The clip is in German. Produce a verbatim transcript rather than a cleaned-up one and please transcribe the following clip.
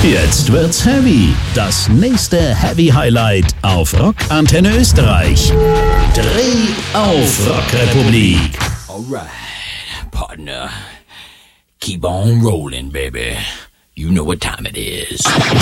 Jetzt wird's heavy. Das nächste Heavy Highlight auf Rock Antenne Österreich. Dreh auf Rockrepublik. Alright, partner. Keep on rolling, baby. You know what time it is.